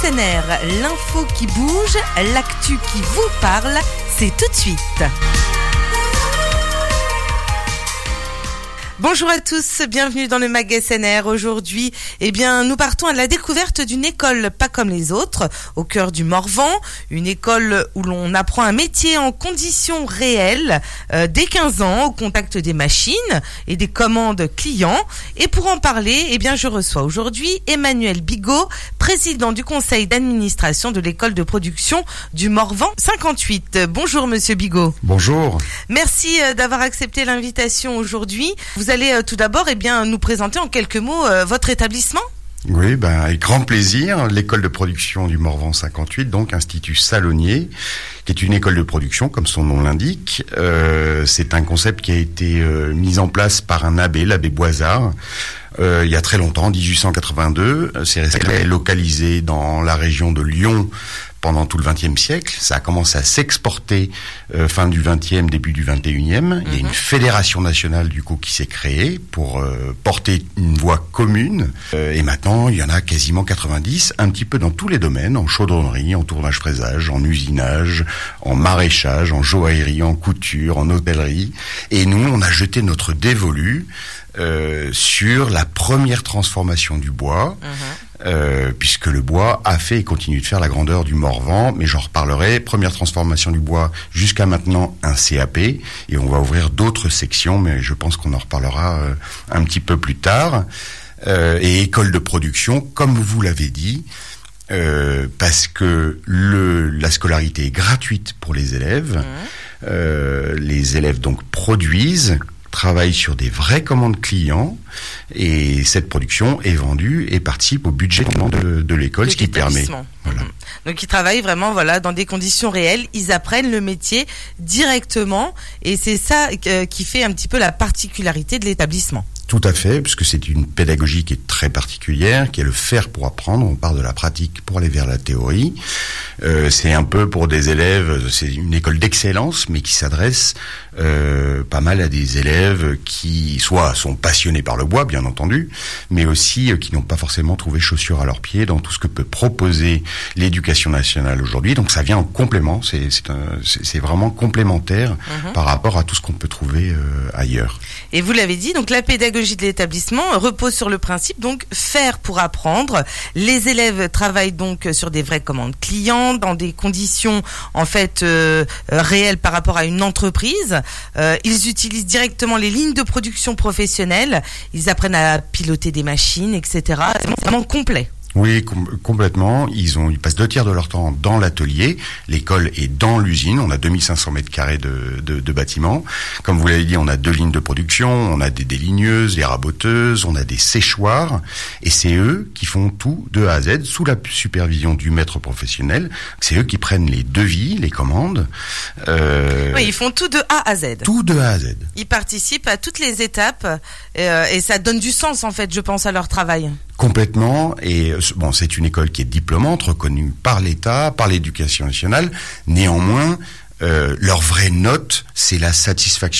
SNR, l'info qui bouge, l'actu qui vous parle, c'est tout de suite. Bonjour à tous, bienvenue dans le Mag SNR. Aujourd'hui, nous partons à la découverte d'une école pas comme les autres, au cœur du Morvan, une école où l'on apprend un métier en conditions réelles, dès 15 ans, au contact des machines et des commandes clients. Et pour en parler, je reçois aujourd'hui Emmanuel Bigot, président du conseil d'administration de l'école de production du Morvan 58. Bonjour Monsieur Bigot. Bonjour. Merci d'avoir accepté l'invitation aujourd'hui. Vous allez tout d'abord nous présenter en quelques mots votre établissement. Oui, avec grand plaisir. L'école de production du Morvan 58, donc Institut Salonnier, qui est une école de production, comme son nom l'indique. C'est un concept qui a été mis en place par un abbé, l'abbé Boisard, il y a très longtemps, en 1882. C'est resté localisé dans la région de Lyon pendant tout le XXe siècle. Ça a commencé à s'exporter fin du XXe, début du XXIe. Il y a une fédération nationale du coup qui s'est créée pour porter une voix commune. Et maintenant, il y en a quasiment 90, un petit peu dans tous les domaines, en chaudronnerie, en tournage-fraisage, en usinage, en maraîchage, en joaillerie, en couture, en hôtellerie. Et nous, on a jeté notre dévolu sur la première transformation du bois, puisque le bois a fait et continue de faire la grandeur du Morvan, mais j'en reparlerai. Première transformation du bois, jusqu'à maintenant un CAP, et on va ouvrir d'autres sections, mais je pense qu'on en reparlera un petit peu plus tard. Et école de production, comme vous l'avez dit, parce que la scolarité est gratuite pour les élèves. Les élèves donc produisent, travaille sur des vraies commandes clients, et cette production est vendue et participe au budget de l'école, ce qui permet. Voilà. Donc ils travaillent vraiment dans des conditions réelles, ils apprennent le métier directement, et c'est ça qui fait un petit peu la particularité de l'établissement. Tout à fait, puisque c'est une pédagogie qui est très particulière, qui est le faire pour apprendre. On part de la pratique pour aller vers la théorie. C'est un peu pour des élèves, c'est une école d'excellence, mais qui s'adresse pas mal à des élèves qui soit sont passionnés par le bois, bien entendu, mais aussi qui n'ont pas forcément trouvé chaussure à leurs pieds dans tout ce que peut proposer l'éducation nationale aujourd'hui. Donc ça vient en complément, c'est vraiment complémentaire par rapport à tout ce qu'on peut trouver ailleurs. Et vous l'avez dit, donc la pédagogie de l'établissement repose sur le principe donc faire pour apprendre. Les élèves travaillent donc sur des vraies commandes clients, dans des conditions réelles par rapport à une entreprise. Ils utilisent directement les lignes de production professionnelles. Ils apprennent à piloter des machines, etc. C'est vraiment complet. Oui, complètement. Ils passent 2/3 de leur temps dans l'atelier. L'école est dans l'usine. On a 2500 mètres carrés de bâtiments. Comme vous l'avez dit, on a 2 lignes de production. On a des déligneuses, des raboteuses, on a des séchoirs. Et c'est eux qui font tout de A à Z sous la supervision du maître professionnel. C'est eux qui prennent les devis, les commandes. Oui, ils font tout de A à Z. Tout de A à Z. Ils participent à toutes les étapes et ça donne du sens, en fait, je pense, à leur travail. Complètement, et c'est une école qui est diplômante, reconnue par l'État, par l'éducation nationale. Néanmoins, leur vraie note, c'est la satisfaction